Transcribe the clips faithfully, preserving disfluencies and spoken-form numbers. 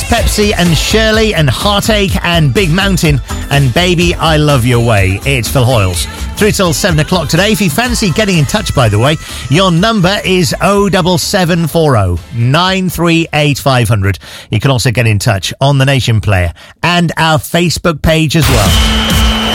Pepsi and Shirley and Heartache and Big Mountain and Baby I Love Your Way. It's Phil Hoyles. Through till seven o'clock today. If you fancy getting in touch, by the way, your number is oh seven seven four oh nine three eight five hundred. You can also get in touch on the Nation Player and our Facebook page as well.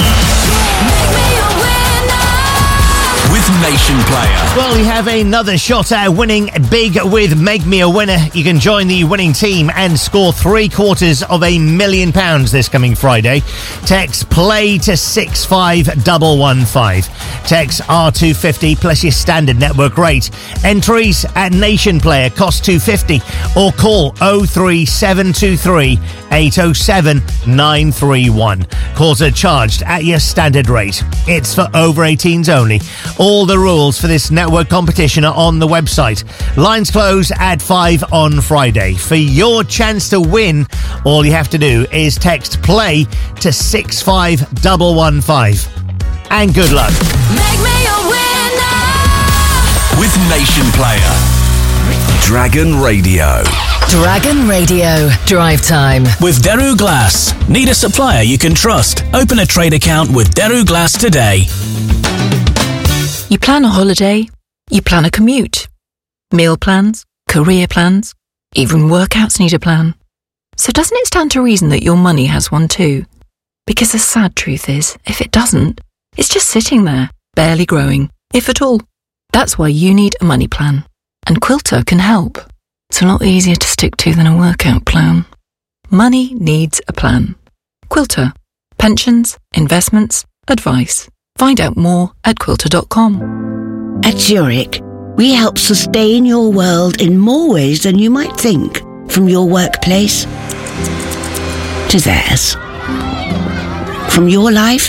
Nation Player. Well, we have another shot at winning big with Make Me a Winner. You can join the winning team and score three quarters of a million pounds this coming Friday. Text play to six five one one five. Text R two fifty plus your standard network rate. Entries at Nation Player cost two fifty or call oh three seven two three eight oh seven nine three one. Calls are charged at your standard rate. It's for over eighteens only. All the rules for this network competition are on the website. Lines close at five on Friday. For your chance to win, all you have to do is text play to six five one one five. And good luck. Make me a winner with Nation Player. Dragon Radio. Dragon Radio. Drive time. With Daru Glass. Need a supplier you can trust? Open a trade account with Daru Glass today. You plan a holiday, you plan a commute, meal plans, career plans, even workouts need a plan. So doesn't it stand to reason that your money has one too? Because the sad truth is, if it doesn't, it's just sitting there, barely growing, if at all. That's why you need a money plan. And Quilter can help. It's a lot easier to stick to than a workout plan. Money needs a plan. Quilter. Pensions, investments, advice. Find out more at quilter dot com. At Zurich, we help sustain your world in more ways than you might think. From your workplace to theirs. From your life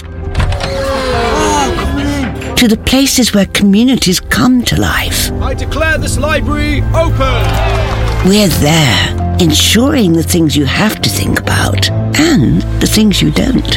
to the places where communities come to life. I declare this library open! We're there, ensuring the things you have to think about and the things you don't.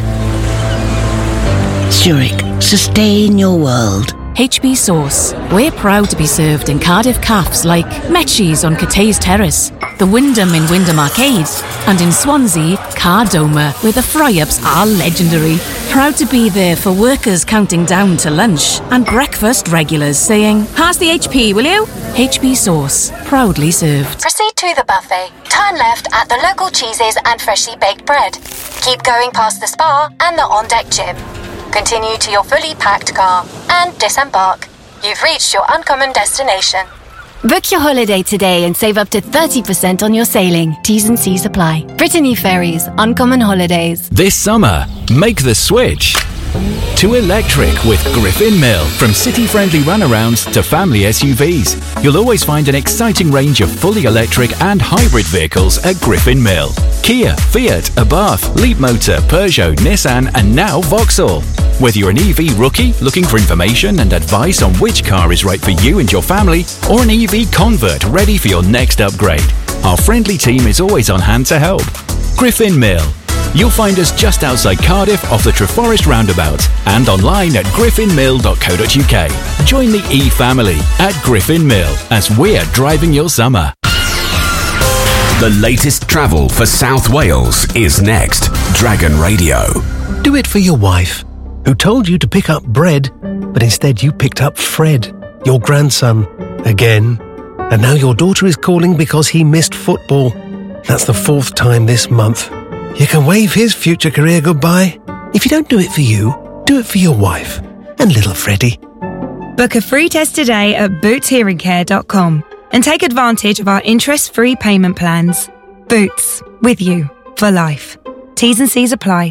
Zurich, sustain your world. H B Sauce. We're proud to be served in Cardiff cafes like Metchie's on Cathays Terrace, the Wyndham in Wyndham Arcade, and in Swansea, Cardoma, where the fry-ups are legendary. Proud to be there for workers counting down to lunch and breakfast regulars saying, "Pass the H P, will you?" H B Sauce. Proudly served. Proceed to the buffet. Turn left at the local cheeses and freshly baked bread. Keep going past the spa and the on-deck gym. Continue to your fully packed car and disembark. You've reached your uncommon destination. Book your holiday today and save up to thirty percent on your sailing. T's and C's apply. Brittany Ferries, Uncommon Holidays. This summer, make the switch to electric with Griffin Mill. From city-friendly runarounds to family S U Vs, you'll always find an exciting range of fully electric and hybrid vehicles at Griffin Mill. Kia, Fiat, Abarth, Leapmotor, Peugeot, Nissan and now Vauxhall. Whether you're an E V rookie looking for information and advice on which car is right for you and your family, or an E V convert ready for your next upgrade, our friendly team is always on hand to help. Griffin Mill. You'll find us just outside Cardiff off the Treforest roundabout and online at griffin mill dot co dot uk. Join the E-family at Griffin Mill as we're driving your summer. The latest travel for South Wales is next. Dragon Radio. Do it for your wife, who told you to pick up bread, but instead you picked up Fred, your grandson, again. And now your daughter is calling because he missed football. That's the fourth time this month. You can wave his future career goodbye. If you don't do it for you, do it for your wife and little Freddie. Book a free test today at boots hearing care dot com and take advantage of our interest-free payment plans. Boots, with you for life. T's and C's apply.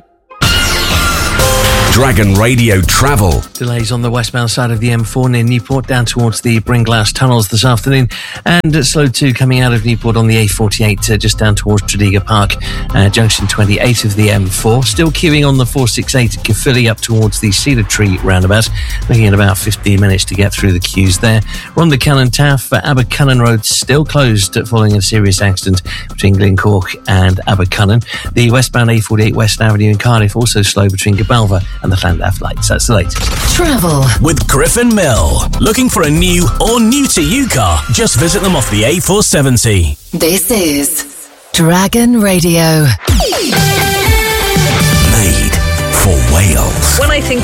Dragon Radio Travel. Delays on the westbound side of the M four near Newport down towards the Bringlass tunnels this afternoon, and slow too coming out of Newport on the A forty-eight uh, just down towards Tredegar Park, uh, junction twenty-eight of the M four. Still queuing on the four sixty-eight at Caerphilly up towards the Cedar Tree roundabout, looking at about fifteen minutes to get through the queues there. Rhondda Cynon Taff, uh, Abercynon Road still closed following a serious accident between Glencork and Abercynon. The westbound A forty-eight West Avenue in Cardiff also slow between Gabalva and the Llandaff lights. That's the latest. Travel with Griffin Mill. Looking for a new or new to you car? Just visit them off the A four seventy. This is Dragon Radio. Made for Wales. When I think